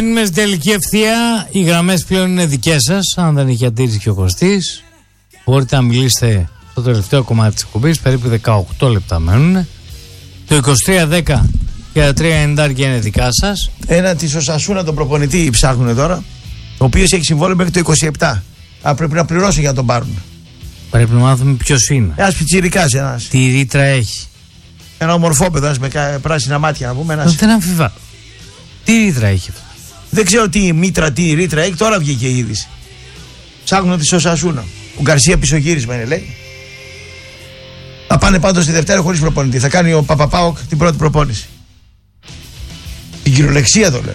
Είμαι στην τελική ευθεία. Οι γραμμές πλέον είναι δικές σας. Αν δεν έχει αντίρρηση και ο Κωστής, μπορείτε να μιλήσετε στο τελευταίο κομμάτι της εκπομπής. Περίπου 18 λεπτά μένουν. Το 2310 και τα 390 είναι δικά σας. Ένα της Οσασούνα τον προπονητή ψάχνουν τώρα, ο οποίος έχει συμβόλαιο μέχρι το 27. Πρέπει να πληρώσει για να τον πάρουν. Πρέπει να μάθουμε ποιος είναι. Ένας πιτσιρικάς, ένας. Τι ρήτρα έχει. Ένα ομορφόπεδο, ένας με πράσινα μάτια, να πούμε. Ένας. Δεν αμφιβάλλω. Τι ρήτρα έχει αυτό. Δεν ξέρω τι μήτρα, τι ρήτρα έχει, τώρα βγήκε η είδηση. Ψάχνουν τη Οσασούνα. Ο Γκαρσία πισωγύρισμα είναι, λέει. Θα πάνε πάντως τη Δευτέρα χωρίς προπονητή. Θα κάνει ο Παπαπάοκ την πρώτη προπόνηση. Την κυριολεξία το λέω.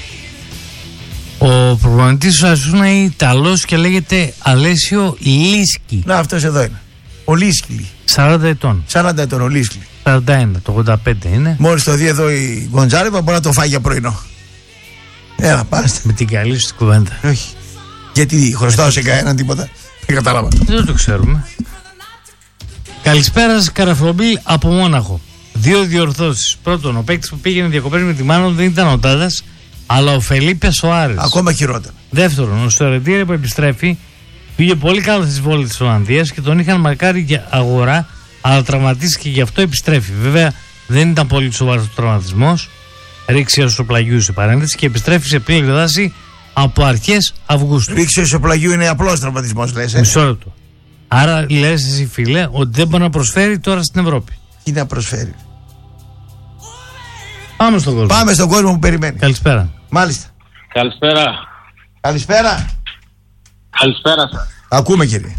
Ο προπονητής του Οσασούνα είναι Ιταλός και λέγεται Αλέσιο Λίσκι. Να, αυτός εδώ είναι. Ο Λίσκι. 40 ετών. 40 ετών ο Λίσκι. 41, το 85 είναι. Μόλις το δει εδώ η Γκοντζάρεβα μπορεί να το φάει για πρωινό. Έλα, πάστε. Με την καλή σου κουβέντα. Όχι. Γιατί χρωστάω σε κανέναν τίποτα. Δεν κατάλαβα. Δεν το ξέρουμε. Καλησπέρα σας, Καραφλομπίλ από Μόναχο. 2 διορθώσεις. Πρώτον, ο παίκτης που πήγαινε διακοπές με τη Μάνο δεν ήταν ο Τάδας, αλλά ο Φελίπε Σοάρες. Ακόμα χειρότερα. Δεύτερον, ο Σορεντήρε που επιστρέφει πήγε πολύ καλά στις βόλτες της Ολλανδίας και τον είχαν μαρκάρει για αγορά, αλλά τραυματίστηκε και γι' αυτό επιστρέφει. Βέβαια, δεν ήταν πολύ σοβαρός ο τραυματισμός. Ρίξει εσωπλαγίου σε παρένθεση και επιστρέφει σε πλήρη δράση από αρχές Αυγούστου. Ρίξει εσωπλαγίου είναι απλός τραυματισμός, λες. Μισό λεπτό. Άρα λες εσύ, φίλε, ότι δεν μπορεί να προσφέρει τώρα στην Ευρώπη. Τι να προσφέρει. Πάμε στον κόσμο. Πάμε στον κόσμο που περιμένει. Καλησπέρα. Μάλιστα. Καλησπέρα. Καλησπέρα. Καλησπέρα σας. Ακούμε, κύριε.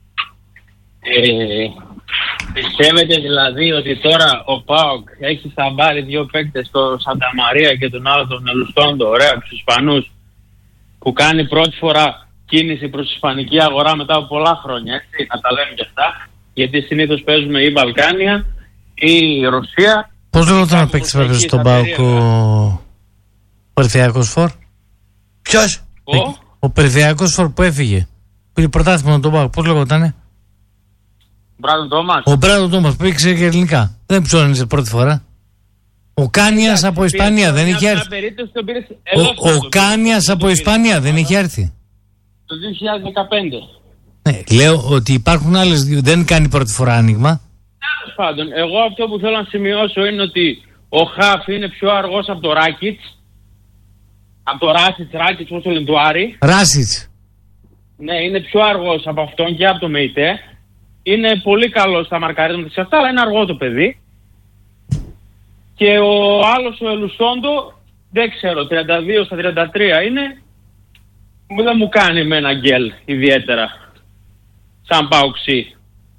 Πιστεύετε δηλαδή ότι τώρα ο ΠΑΟΚ έχει σταμπάρει 2 παίκτες, τον Σανταμαρία και τον άλλο τον Ελουστόντο, ωραία, τους Ισπανούς, που κάνει πρώτη φορά κίνηση προς ισπανική αγορά μετά από πολλά χρόνια, έτσι, να τα λέμε και αυτά, γιατί συνήθως παίζουμε ή Βαλκάνια ή Ρωσία. Πώς λέγω τον παίκτης που έπαιζε στον ΠΑΟΚ, ο Περιφερειακός Φορ? Ποιος? Ο Περιφερειακός Φορ που έφυγε. Πήρε πρωτάθλημα με τον ΠΑΟΚ, πώς λέγονταν? Μπράντον Τόμας. Ο Μπράντον Τόμας που ήξερε και ελληνικά. Δεν ψώνιζε πρώτη φορά. Ο Κάνιας από Ισπανία δεν είχε έρθει. Ο Κάνιας από Ισπανία δεν είχε έρθει. Το 2015. Ναι, λέω ότι υπάρχουν άλλες δύο. Δεν κάνει πρώτη φορά άνοιγμα. Τέλος πάντων, εγώ αυτό που θέλω να σημειώσω είναι ότι ο Χαφ είναι πιο αργός από το Ράκιτς. Από το Ράσιτς, όπως το λένε, του Άρη. Ράσιτς. Ναι, είναι πιο αργός από αυτόν και από το ΜΕΙΤΕ. Είναι πολύ καλό στα μαρκαρίσματα σε αυτά, αλλά είναι αργό το παιδί. Και ο άλλος, ο Ελουσόντο, δεν ξέρω, 32 στα 33 είναι. Δεν μου κάνει με ένα γκέλ ιδιαίτερα. Σαν παοξί.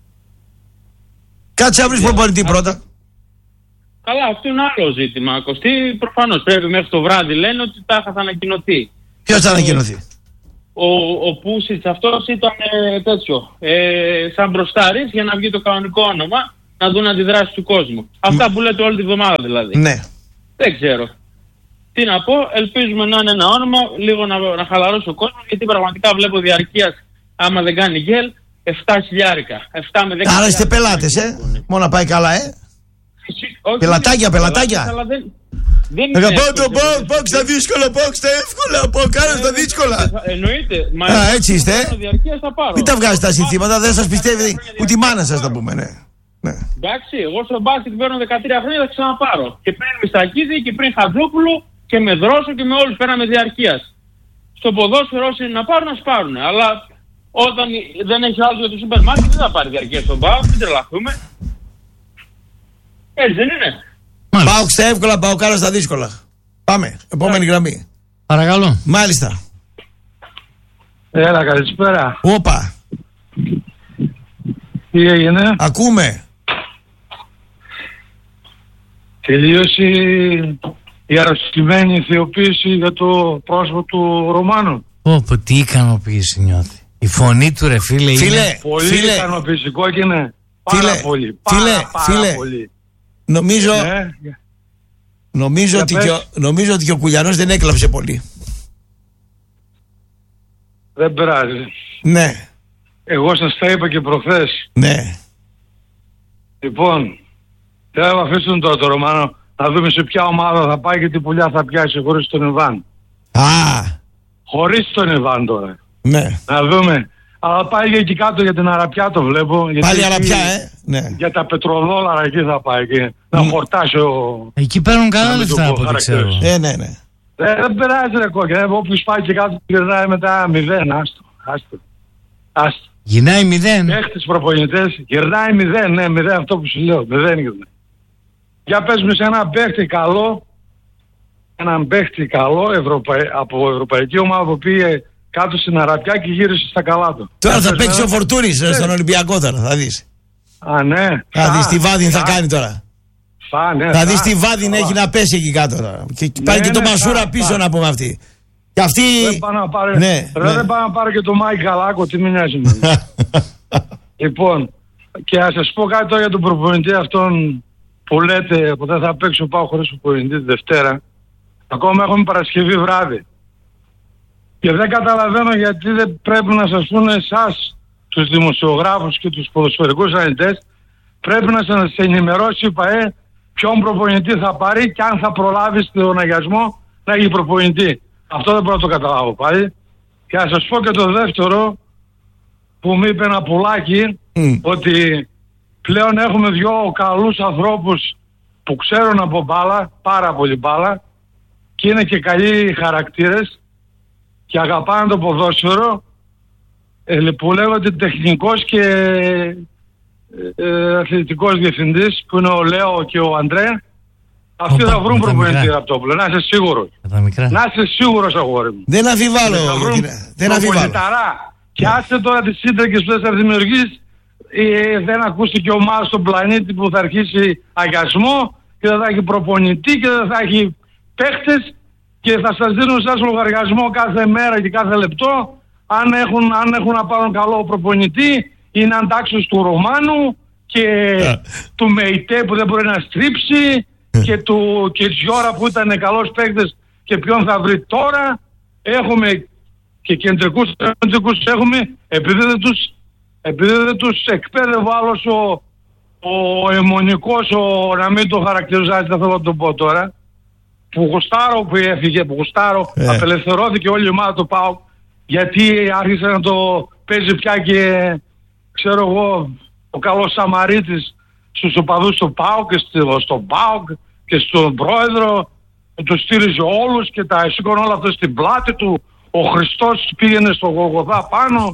Κάτσε να βρεις προπονητή πρώτα. Καλά, αυτό είναι άλλο ζήτημα. Κωστή, προφανώς πρέπει μέχρι το βράδυ λένε ότι θα ανακοινωθεί. Ποιος θα ανακοινωθεί? Ο Πούσιτς αυτός ήταν τέτοιο, σαν μπροστάρης για να βγει το κανονικό όνομα, να δουν αντιδράσεις του κόσμου. Αυτά που λέτε όλη τη βδομάδα δηλαδή. Ναι. Δεν ξέρω. Τι να πω, ελπίζουμε να είναι ένα όνομα, λίγο να χαλαρώσει ο κόσμος, γιατί πραγματικά βλέπω διαρκείας, άμα δεν κάνει γέλ, 7 χιλιάρικα. 7 με 10. Άρα είστε πελάτες, μόνο να πάει καλά, Πελατάκια. Αγαπάω τον ΠΑΟΚ στα δύσκολα, ΠΑΟΚ στα εύκολα, ΠΑΟΚ στα δύσκολα. Εννοείται. Έτσι είστε. Μην τα βγάζετε τα συνθήματα, δεν σας πιστεύει ούτε η μάνα σας, να πούμε, ναι. Εντάξει, εγώ στο μπάσκετ παίρνω 13 χρόνια, θα ξαναπάρω. Και πριν Μιστακίδη και πριν Χατζόπουλο και με Δρόσο και με όλους πέραμε διαρκείας. Στο ποδόσφαιρο όσοι είναι να πάρουν, να σπάρουν. Αλλά όταν δεν έχει άλλο για το σούπερ μάρκετ, δεν θα πάρει διαρκεία στον ΠΑΟΚ, μην τρελαθούμε. Έτσι δεν είναι? Πάω στα εύκολα, πάω κάτω στα δύσκολα. Πάμε, επόμενη γραμμή. Παρακαλώ. Μάλιστα. Έλα, καλησπέρα. Όπα. Τι έγινε? Ακούμε. Τελείωσε η αρρωστημένη ηθιοποίηση για το πρόσωπο του Ρωμάνου. Πω, τι ικανοποίηση νιώθει. Η φωνή του, ρε φίλε, είναι πολύ ικανοποιητικό και είναι πάρα πολύ. Πάρα πολύ. Νομίζω ότι και ο Κουλιανός δεν έκλαψε πολύ. Δεν πειράζει. Ναι. Εγώ σας τα είπα και προχθές. Ναι. Λοιπόν, θέλω να αφήσουν το Ρωμάνο να δούμε σε ποια ομάδα θα πάει και τι πουλιά θα πιάσει χωρίς τον Ιβάν. Χωρίς τον Ιβάν τώρα. Ναι. Να δούμε. Αλλά πάει εκεί κάτω για την Αραπιά, το βλέπω. Πάλι Αραπιά, ναι. Για τα πετροδόλαρα εκεί θα πάει και να χορτάσει ο... Εκεί παίρνουν καλά λεφτά από ό,τι ξέρω. Ναι. Δεν περάζει ρε κόκκινα. Όποιος πάει και κάτω γυρνάει μετά 0. Άστο. Γυρνάει 0. Παίχτες προπονητές, γυρνάει 0. Ναι, 0 αυτό που σου λέω. 0 γυρνάει. Για πες μου σε έναν παίχτη καλό, από ευρωπαϊκή ομάδα που πήγε κάτω στην Αραπιά και γύρισε στα καλά του. Τώρα θα παίξει ο Φορτούνης στον Ολυμπιακό τώρα, θα δεις. Ναι. Θα δεις τι Βάδιν θα κάνει τώρα. Θα δεις τι Βάδιν έχει να πέσει εκεί κάτω τώρα. Και πάει και το Μασούρα πίσω να πούμε αυτή. Και αυτή... Δεν πάω να πάρω και το Μάικ Γαλάκο, τι με νοιάζει με. Λοιπόν, και να σας πω κάτι τώρα για τον προπονητή αυτόν που λέτε που δεν θα παίξω, πάω χωρίς προπονητή τη Δευτέρα. Ακόμα έχουμε Παρασκευή βράδυ. Και δεν καταλαβαίνω γιατί δεν πρέπει να σας πούνε εσάς, τους δημοσιογράφους και τους ποδοσφαιρικούς αναλυτές, πρέπει να σας ενημερώσει η ΠΑΕ ποιον προπονητή θα πάρει και αν θα προλάβει στον αγιασμό να έχει προπονητή. Αυτό δεν μπορώ να το καταλάβω πάλι. Και να σας πω και το δεύτερο που μου είπε ένα πουλάκι, ότι πλέον έχουμε 2 καλούς ανθρώπους που ξέρουν από μπάλα, πάρα πολύ μπάλα, και είναι και καλοί χαρακτήρες και αγαπάνε το ποδόσφαιρο, που λέγονται τεχνικός και αθλητικός διευθυντής, που είναι ο Λέο και ο Αντρέ. Αυτοί θα βρουν προπονητή Ραπτόπουλο, να είσαι σίγουρος. Να είσαι σίγουρος, αγόρι μου. Δεν αμφιβάλλω. Δεν αμφιβάλλω. Και άσε τώρα τις σύντρακες που θα δημιουργείς, δεν ακούστηκε ομάδα στον πλανήτη που θα αρχίσει αγιασμό και δεν θα έχει προπονητή και δεν θα έχει παίχτες και θα σας δίνουν σας λογαριασμό κάθε μέρα και κάθε λεπτό αν έχουν να πάρουν καλό προπονητή, είναι αντάξιος του Ρωμάνου και του Μεϊτέ που δεν μπορεί να στρίψει και Τζιόρα που ήταν καλός παίκτης και ποιον θα βρει τώρα. Έχουμε και κεντρικούς έχουμε, επειδή δεν τους εκπαίδευε άλλος ο αιμονικός, να μην το χαρακτηριζάζει, δεν θέλω να το πω τώρα, που έφυγε, απελευθερώθηκε όλη η ομάδα του ΠΑΟΚ γιατί άρχισε να το παίζει πια και ξέρω εγώ ο καλός Σαμαρίτης στους οπαδούς του ΠΑΟΚ και στον ΠΑΟΚ και στον πρόεδρο, τους στήριζε όλους και τα σήκωνε όλα αυτά στην πλάτη του. Ο Χριστός πήγαινε στο Γολγοθά πάνω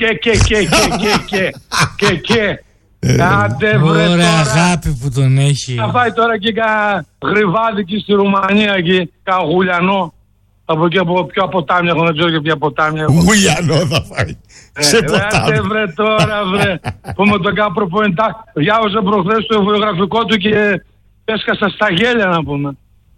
και άντε βρε τώρα. Ωραία αγάπη που τον έχει. Θα φάει τώρα και κα γρυβάδικη στη Ρουμανία εκεί, κα γουλιανό. Από εκεί από ποια ποτάμια έχω, δεν ξέρω και ποια ποτάμια έχω. Γουλιανό θα φάει. Σε ποτάμια. Άντε βρε τώρα βρε. Που με τον κάνω προπονητά. Διάβασα προχθές το βιογραφικό του και έσκασα στα γέλια να πούμε.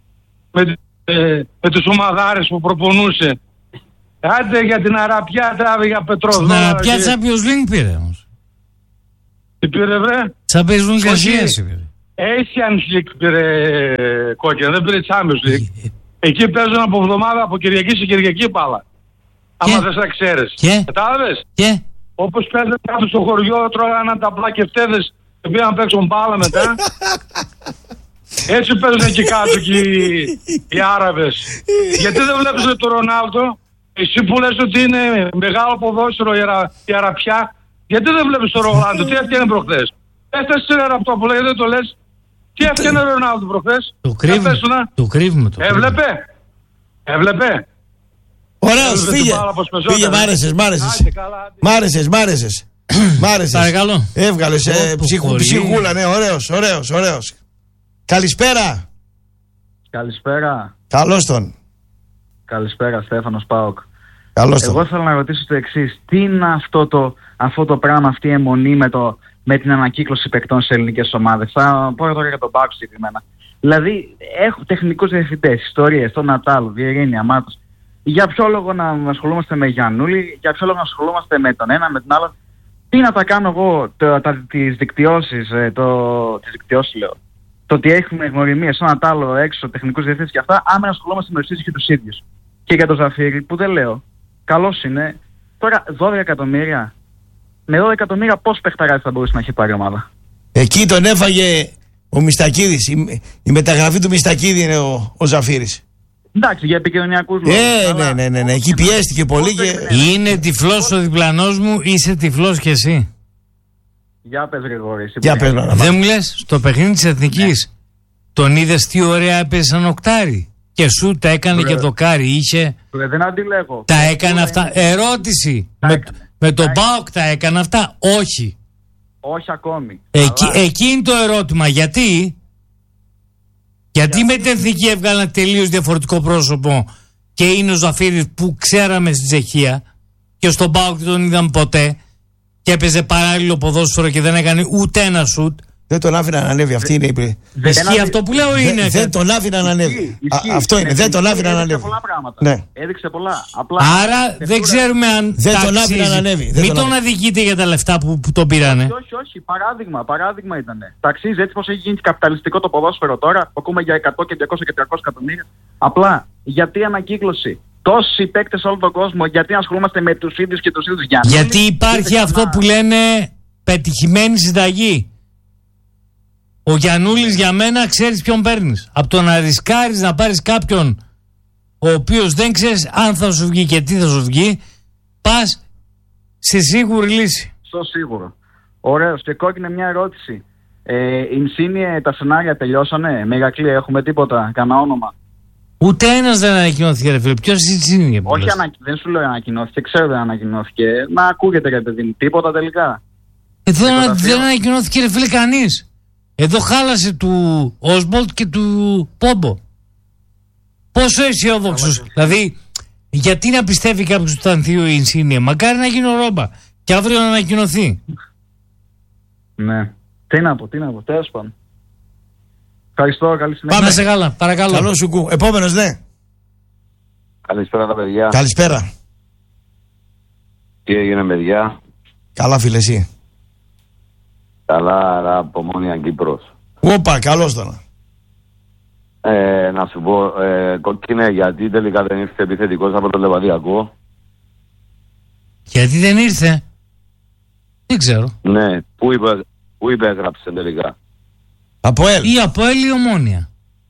Με τους ομαδάρες που προπονούσε. Άντε για την Αραπιά τράβει για πετροδόλαρα. Στην Αραπιά Champions League πήρε όμως. Τι πήρε βρε? Champions League Ασίας πήρε. Asian League πήρε κόκκινα, δεν πήρε Champions League. Εκεί παίζουν από εβδομάδα, από Κυριακή σε Κυριακή μπάλα. Άμα δεν σε ξέρεις. Κατάλαβες? Όπως παίζουν κάτω στο χωριό, τρώγανε τα πλακευτέδες και πήγαν να παίξουν μπάλα μετά. Έτσι παίζουν εκεί κάτω και οι Άραβες. Γιατί δεν βλέπεις τον Ρονάλντο? Εσύ που λες ότι είναι μεγάλο ποδόσφαιρο η Αραπιά, γιατί δεν βλέπεις τον Ρονάλντο? Τι έφτιανε προχθές? Έφτασε ένα Ραπτόπουλο, γιατί δεν το λες? Τι έφτιανε ο Ρονάλντο προχθές? Το κρύβουμε. Έβλεπε. Ωραίος, φύγε, μ' άρεσες. Παρακαλώ. Έβγαλες ψυχούλα, ναι, ωραίος. Καλησπέρα. Καλώς τον. Καλησπέρα, Στέφανος ΠΑΟΚ. Καλώς τον. Εγώ θέλω να ρωτήσω το εξής. Τι είναι αυτό το πράγμα, αυτή η αιμονή με την ανακύκλωση παικτών σε ελληνικές ομάδες? Θα πω τώρα για τον ΠΑΟΚ συγκεκριμένα. Δηλαδή, έχω τεχνικούς διευθυντές, ιστορίες, τον Νατάλο, Βιερίνη, Αμάτος. Για ποιο λόγο να ασχολούμαστε με Γιαννούλη, για ποιο λόγο να ασχολούμαστε με τον ένα, με τον άλλο? Τι να τα κάνω εγώ, τις δικτυώσεις, λέω. Το ότι έχουμε γνωριμίες, τον Νατάλο έξω, τεχνικούς διευθυντές και αυτά, άμα ασχολούμαστε με τους και τους ίδιους. Και για τον Ζαφύρι, που δεν λέω, καλός είναι. Τώρα 12 εκατομμύρια. Με 12 εκατομμύρια πώς παιχταράς θα μπορούσε να έχει πάρει ομάδα? Εκεί τον έφαγε ο Μιστακίδης. Η μεταγραφή του Μιστακίδη είναι ο Ζαφύρης. Εντάξει, για επικοινωνιακούς λόγους. Ναι. Εκεί πιέστηκε πολύ και... Είναι τυφλός ο διπλανός μου, είσαι τυφλός κι εσύ. Για πες, Γρηγόρη. Δεν μου λες, στο παιχνίδι της Εθνικής, τον είδες τι ωραία έπαιζε σαν οκτάρι. Και σου τα έκανε και δοκάρι, είχε. Δεν αντιλέγω. Τα έκανε αυτά. Ερώτηση. Με τον ΠΑΟΚ τα έκανε αυτά. Όχι. Όχι ακόμη. Εκεί είναι το ερώτημα. Γιατί με την Εθνική έβγαλε ένα τελείως διαφορετικό πρόσωπο και είναι ο Ζαφύρης που ξέραμε στην Τσεχία και στον ΠΑΟΚ δεν τον είδαμε ποτέ και έπαιζε παράλληλο ποδόσφαιρο και δεν έκανε ούτε ένα σουτ. Δεν τον άφηνα να ανέβει. Αυτή είναι η Ισχύει αυτό που λέω, είναι. Δεν τον άφηνα να ανέβει. Αυτό είναι. Δεν τον άφηνα να ανέβει. Έδειξε πολλά πράγματα. Ναι. Έδειξε πολλά. Απλά άρα δεν ξέρουμε αν. Δεν τον άφηνα να ανέβει. Μην τον αδικείτε για τα λεφτά που τον πήρανε. Όχι. Παράδειγμα ήταν. Ταξίζει έτσι πως έχει γίνει καπιταλιστικό το ποδόσφαιρο τώρα. Ακούμε για 100 και 200 και 300 εκατομμύρια. Απλά γιατί ανακύκλωση. Τόσοι παίκτες σε όλο τον κόσμο, γιατί ασχολούμαστε με τους ίδιους και τους ίδιους Γιάννη. Γιατί υπάρχει αυτό που λένε πετυχημένη συνταγή. Ο Γιαννούλης για μένα ξέρεις ποιον παίρνεις. Από το να ρισκάρεις να πάρεις κάποιον ο οποίος δεν ξέρεις αν θα σου βγει και τι θα σου βγει, πας σε σίγουρη λύση. Στο σίγουρο. Ωραίος. Και κόκκινε μια ερώτηση. Ινσίνιε, τα σενάρια τελειώσανε. Με Ηρακλή έχουμε τίποτα, κανένα όνομα. Ούτε ένας δεν ανακοινώθηκε, ρε φίλε. Ποιος Ινσίνιε? Όχι, δεν σου λέω ανακοινώθηκε, ξέρω δεν ανακοινώθηκε. Να ακούγεται, ρε παιδί, τίποτα τελικά. Δεν ανακοινώθηκε, ρε φίλε, κανείς. Εδώ χάλασε του Όσμπολτ και του Πόμπο. Πόσο αισιόδοξος. Δηλαδή, γιατί να πιστεύει κάποιος ότι ήταν θείο η Ινσίνιε? Μακάρι να γίνει ο Ρόμπα και αύριο να ανακοινωθεί. Ναι. Τι να πω, τέλος πάντων. Ευχαριστώ, καλή συνέχεια. Πάμε σε γάλα, παρακαλώ. Καλό σου κου. Επόμενος, ναι. Καλησπέρα τα παιδιά. Καλησπέρα. Τι έγινε, παιδιά? Καλά, φίλε, εσύ? Καλά, άρα από Ομόνοια Κύπρος. Όπα, καλώς τώρα. Να σου πω, κόκκινε, γιατί τελικά δεν ήρθε επιθετικός από το Λεβαδιακό? Γιατί δεν ήρθε? Δεν ξέρω. Ναι, πού υπέγραψε τελικά? Από ΕΛ. Ή από ΕΛ ή Ομόνοια.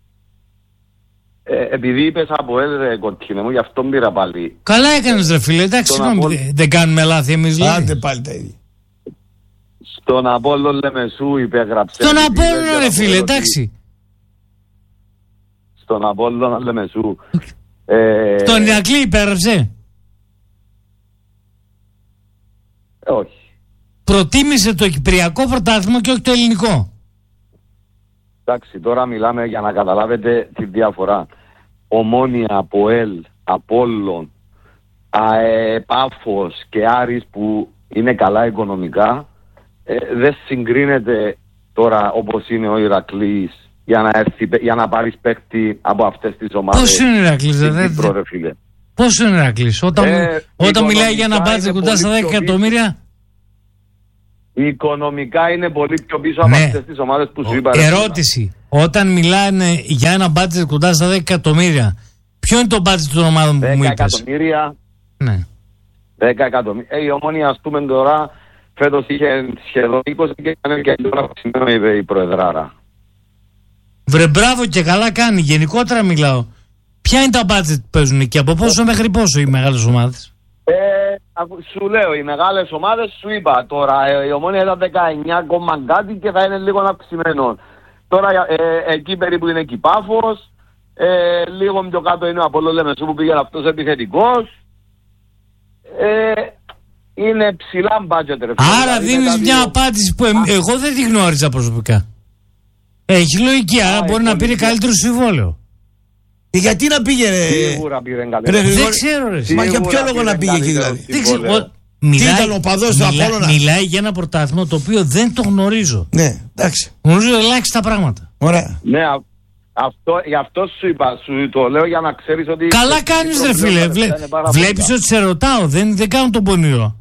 Επειδή είπες από ΕΛ, κόκκινε μου, γι' αυτό πήρα πάλι. Καλά έκανες, ρε φίλε, εντάξει, συγγνώμη, δεν κάνουμε λάθη εμείς, λέει. Άντε πάλι τα ίδια. Στον Απόλλων Λεμεσού υπέγραψε. Στον Απόλλων, ρε φίλε, εντάξει. Στον Απόλλων Λεμεσού. Στον Ηρακλή υπέγραψε. Όχι. Προτίμησε το κυπριακό πρωτάθλημα και όχι το ελληνικό. Εντάξει, τώρα μιλάμε για να καταλάβετε τη διαφορά. Ομόνοια, ΑΠΟΕΛ, Απόλλων, Πάφος και Άρης που είναι καλά οικονομικά, δεν συγκρίνεται τώρα όπως είναι ο Ηρακλής για να πάρεις παίκτη από αυτές τις ομάδες. Πώς είναι ο Ηρακλής, Πώς είναι ο Ηρακλής, όταν μιλάει για ένα μπάτζετ κοντά στα 10 εκατομμύρια. Οικονομικά είναι πολύ πιο πίσω από αυτές τις ομάδες που σου είπα. Ερώτηση, όταν μιλάνε για ένα μπάτζετ κοντά στα 10 εκατομμύρια, ποιο είναι το μπάτζετ των ομάδων που μου είπες? 10 εκατομμύρια. Ναι. 10 εκατομμύρια. Η Ομόνοια, ας πούμε, τώρα φέτος είχε σχεδόν 20 και έκανε και τώρα που είπε η Προεδράρα. Βρε, μπράβο και καλά κάνει. Γενικότερα μιλάω. Ποια είναι τα μπάτζετ που παίζουν και από πόσο μέχρι πόσο οι μεγάλες ομάδες? Σου λέω, οι μεγάλες ομάδες σου είπα τώρα, η Ομόνοια ήταν 19, κάτι και θα είναι λίγο αυξημένο. Τώρα εκεί περίπου είναι εκεί Πάφος, λίγο πιο κάτω είναι ο Απόλλων Λεμεσού που πήγε αυτός επιθετικός. Είναι ψηλά μπάτζετ, ρε. Άρα δίνεις μια απάντηση που εγώ δεν τη γνώριζα προσωπικά. Έχει λογική, άρα μπορεί να πήρε καλύτερο συμβόλαιο. Και γιατί να πήγαινε? Σίγουρα πήρε καλύτερο. Δεν ξέρω, ρε. Μα για ποιο λόγο να πήγε εκεί δηλαδή? Δεν ξέρω. Μιλάει για ένα πρωτάθλημα το οποίο δεν το γνωρίζω. Ναι, εντάξει. Γνωρίζω ελάχιστα πράγματα. Ωραία. Ναι, γι' αυτό σου είπα, σου το λέω για να ξέρεις ότι... Καλά κάνεις, ρε φίλε. Βλέπεις ότι σε ρωτάω, δεν κάνω τον πονηρό.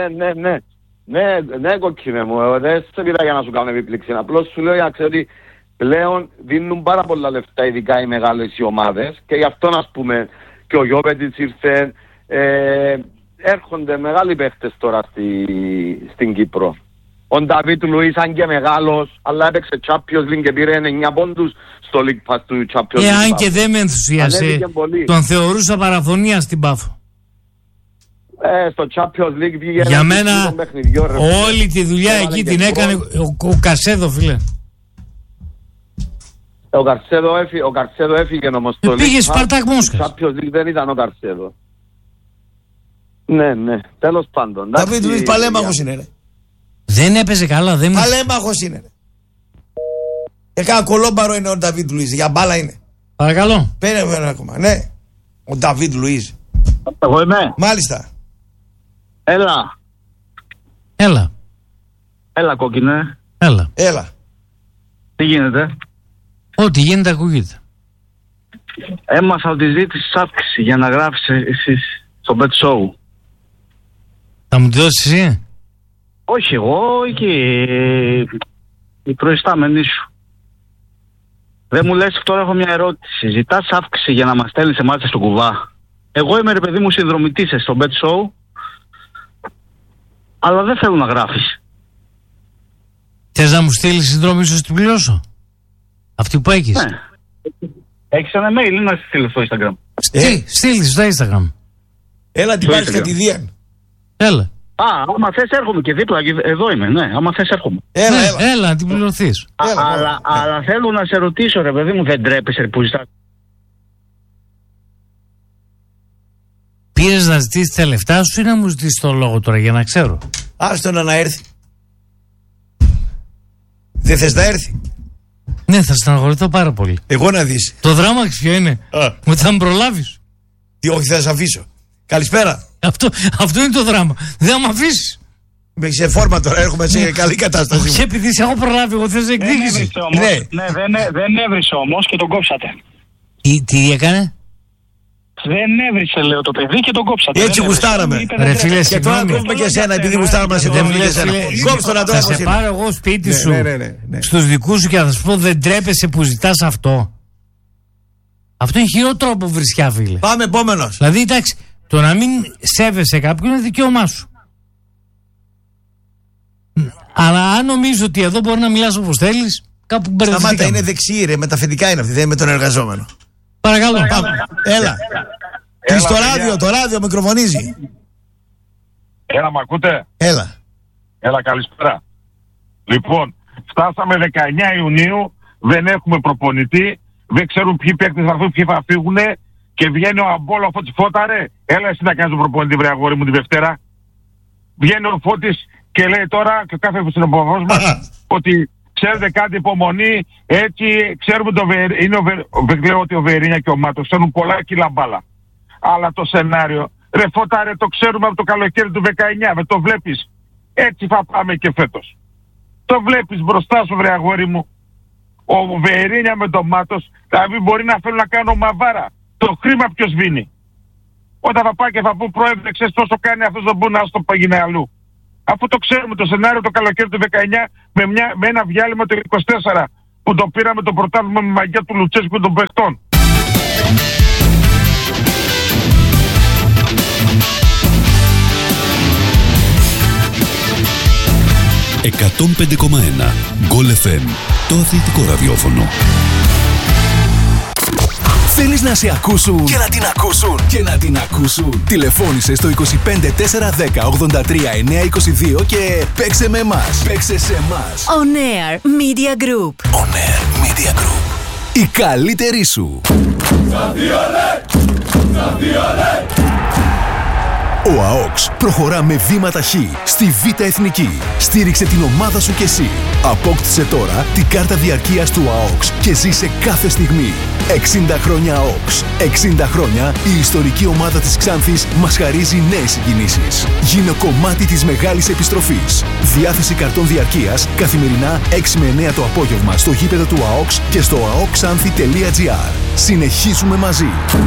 Ναι, κοκκίνε μου. Δεν σε πήρα για να σου κάνω επιπλήξη. Απλώς σου λέω για να ξέρω ότι πλέον δίνουν πάρα πολλά λεφτά, ειδικά οι μεγάλες οι ομάδες. Και γι' αυτό, ας πούμε, και ο Γιώβετιτς ήρθε. Έρχονται μεγάλοι παίχτες τώρα στην Κύπρο. Ο Νταβίτ Λουίς, αν και μεγάλος, αλλά έπαιξε Champions League και πήρε 9 πόντους στο League Pass του Champions League. Αν και δεν με ενθουσίασε, τον θεωρούσα παραφωνία στην Πάφο. Στο Champions League βγήκε για μένα όλη τη δουλειά εκεί την έκανε ο Κασέδο, φίλε. Ο Καρσέδο έφυγε όμως στο πήγε Σπαρτάκ Μόσχας. Στο Champions League δεν ήταν ο Καρσέδο. Ναι, τέλος πάντων. Νταβίτ Λουίς παλέμαχος είναι, ρε. Δεν έπαιζε καλά, παλέμαχος είναι, ρε. Κάνα κολόμπαρο είναι ο Νταβίτ Λουίς, για μπάλα είναι. Παρακαλώ. Πέρα ακόμα, ναι. Ο Νταβίτ Λουίς. Εγώ είμαι. Μάλιστα. Έλα κόκκινε. Έλα. Τι γίνεται? Ό,τι γίνεται ακούγεται. Έμαθα ότι ζήτησες αύξηση για να γράφεις εσείς στο Bet Show. Θα μου τη δώσεις εσύ? Όχι εγώ και οι προϊστάμενοι σου. Δεν μου λες, τώρα έχω μια ερώτηση. Ζητάς αύξηση για να μας στέλνεις εμάς στο κουβά? Εγώ είμαι, ρε παιδί μου, συνδρομητής στο Bet Show, αλλά δεν θέλω να γράφεις. Θες να μου στείλεις συνδρομή σου στην πληρώσω? Αυτή που έχεις? Ναι. Έχεις ένα mail ή να στείλεις στο Instagram? Στείλεις στο Instagram. Έλα την πάρεις κατηδίαν. Έλα. Άμα θες έρχομαι και δίπλα, εδώ είμαι, ναι, άμα θες έρχομαι. Έλα να την πληρωθείς. Αλλά θέλω να σε ρωτήσω, ρε παιδί μου, δεν τρέπεσαι που ζητάς? Πήρες να ζητήσεις τα λεφτά σου ή να μου ζητήσεις το λόγο τώρα για να ξέρω? Άστον να έρθει. Δεν θες να έρθει? Ναι, θα στεναχωρηθώ πάρα πολύ. Εγώ να δεις. Το δράμα ποιο είναι? Ότι θα με προλάβεις. Τι, όχι, θα σε αφήσω. Καλησπέρα. Αυτό είναι το δράμα. Δεν θα με αφήσεις. Με σε φόρμα τώρα, έρχομαι σε καλή κατάσταση. Όχι, επειδή σε έχω προλάβει, εγώ θες εκδίκηση. Ναι, δεν έβρισε όμως και τον κόψατε. Τι έκανε? Δεν έβρισε, λέω, το παιδί και τον κόψατε. Έτσι γουστάραμε. Ρε φίλε, και τώρα κόβουμε και εσένα επειδή γουστάραμε να σε κόβουμε και εσένα. Κόψτε να τώρα. Θα σε πάρω εγώ σπίτι σου, στους δικούς σου και θα σου πω, δεν τρέπεσαι που ζητάς αυτό? Αυτό είναι χειρότερο από βρισιά, φίλε. Πάμε επόμενος. Δηλαδή, εντάξει, το να μην σέβεσαι κάποιον είναι δικαίωμά σου. Αλλά αν νομίζω ότι εδώ μπορεί να μιλάς όπως θέλεις, κάπου μπερδευτήκαμε. Σταμάτα, είναι δεξί, ρε, με τα αφεντικά είναι αυτή, δεν είναι με τον εργαζόμενο. Παρακαλώ. Έλα. Κλείς το ράδιο μικροφωνίζει. Έλα, μ' ακούτε? Έλα, καλησπέρα. Λοιπόν, φτάσαμε 19 Ιουνίου, δεν έχουμε προπονητή, δεν ξέρουν ποιοι παίκτες θα έρθουν, ποιοι θα φύγουν και βγαίνει ο Αμπόλο Φώτης. Φώτα, ρε, έλα εσύ να κάνεις τον προπονητή, βρε αγόρι μου, τη Δευτέρα. Βγαίνει ο Φώτης και λέει τώρα και κάθε συνοποδός μας ότι ξέρετε κάτι, υπομονή, έτσι ξέρουμε λέω ότι ο Βερίνια και ο Μάτος ξέρουν πολλά κιλά μπάλα. Αλλά το σενάριο, ρε Φώτα, ρε, το ξέρουμε από το καλοκαίρι του 19, το βλέπεις. Έτσι θα πάμε και φέτος. Το βλέπεις μπροστά σου, βρε αγόρι μου. Ο Βερίνια με τον Μάτος, δηλαδή μπορεί να θέλουν να κάνω μαβάρα. Το χρήμα ποιος σβήνει? Όταν θα πάει και θα πω, πρόεδρε, ξέρεις τόσο κάνει αυτός, δεν μπορεί να στο παγινέ αλλού. Αφού το ξέρουμε το σενάριο το καλοκαίρι του 19 με ένα διάλειμμα το 24 που το πήραμε το πρωτάθλημα με μαγιά του Λουτσέσκου των παιχτών. «105,1 Γκολ FM», το αθλητικό ραδιόφωνο. Θέλεις να σε ακούσουν και να την ακούσουν και να την ακούσουν? Τηλεφώνησε στο 25 410 83 922 και παίξε με εμάς. Παίξε σε εμάς. On Air Media Group. On Air Media Group. Η καλύτερη σου. Ο ΑΟΚΣ προχωρά με βήματα χ στη Β' Εθνική. Στήριξε την ομάδα σου κι εσύ. Απόκτησε τώρα την κάρτα διαρκείας του ΑΟΚΣ και ζήσε κάθε στιγμή. 60 χρόνια ΑΟΚΣ. 60 χρόνια η ιστορική ομάδα της Ξάνθης μας χαρίζει νέες συγκινήσεις. Γίνε κομμάτι της μεγάλης επιστροφής. Διάθεση καρτών διαρκείας καθημερινά 6 με 9 το απόγευμα στο γήπεδο του ΑΟΚΣ και στο aokxanthi.gr. Συνεχίζουμε μαζί.